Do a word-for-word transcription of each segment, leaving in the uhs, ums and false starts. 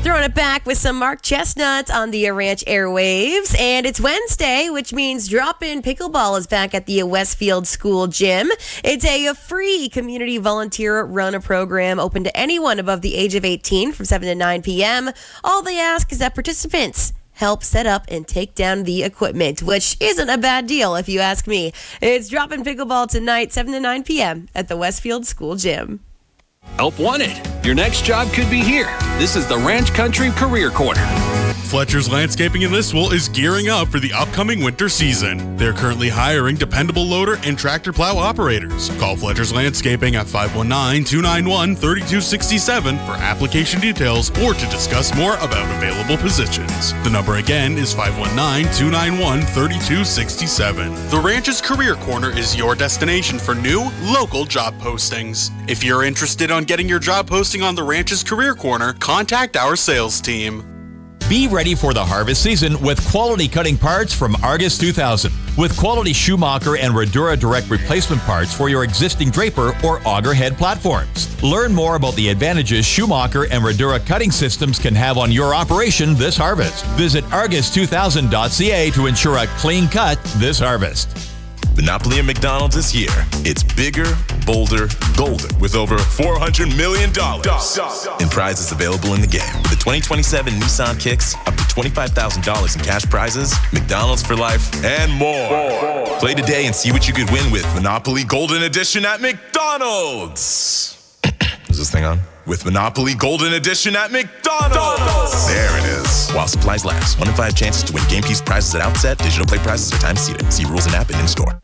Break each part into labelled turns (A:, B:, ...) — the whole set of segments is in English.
A: Throwing it back with some Mark Chestnut on the Ranch airwaves. And it's Wednesday, which means Drop-In Pickleball is back at the Westfield School Gym. It's a free community volunteer-run program open to anyone above the age of eighteen from seven to nine p.m. All they ask is that participants help set up and take down the equipment, which isn't a bad deal if you ask me. It's Drop-In Pickleball tonight, seven to nine p.m. at the Westfield School Gym.
B: Help wanted. Your next job could be here. This is the Ranch Country Career Corner.
C: Fletcher's Landscaping in Listowel is gearing up for the upcoming winter season. They're currently hiring dependable loader and tractor plow operators. Call Fletcher's Landscaping at five one nine, two nine one, three two six seven for application details or to discuss more about available positions. The number again is five one nine, two nine one, three two six seven. The Ranch's Career Corner is your destination for new, local job postings. If you're interested on getting your job posting on the Ranch's Career Corner, contact our sales team.
D: Be ready for the harvest season with quality cutting parts from Argus two thousand. With quality Schumacher and Radura Direct replacement parts for your existing draper or auger head platforms. Learn more about the advantages Schumacher and Radura cutting systems can have on your operation this harvest. Visit argus two thousand dot c a to ensure a clean cut this harvest.
E: Monopoly at McDonald's is here. It's bigger, bolder, golden, with over four hundred million dollars in prizes available in the game. With the twenty twenty-seven Nissan Kicks, up to twenty-five thousand dollars in cash prizes, McDonald's for life, and more. Play today and see what you could win with Monopoly Golden Edition at McDonald's. Is this thing on? With Monopoly Golden Edition at McDonald's. There it is. While supplies last. One in five chances to win game piece prizes at outset. Digital play prizes are time seated. See rules and app and in-store.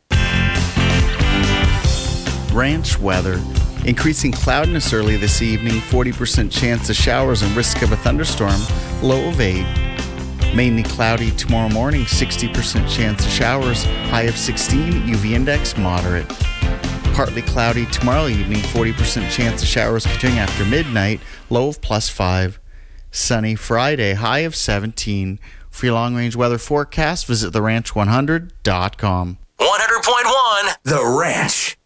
F: Ranch weather. Increasing cloudiness early this evening. forty percent chance of showers and risk of a thunderstorm. Low of eight. Mainly cloudy tomorrow morning. sixty percent chance of showers. High of sixteen. U V index moderate. Partly cloudy tomorrow evening, forty percent chance of showers continuing after midnight, low of plus five. Sunny Friday, high of seventeen. For your long-range weather forecast, visit the ranch one hundred dot com.
G: one hundred point one The Ranch.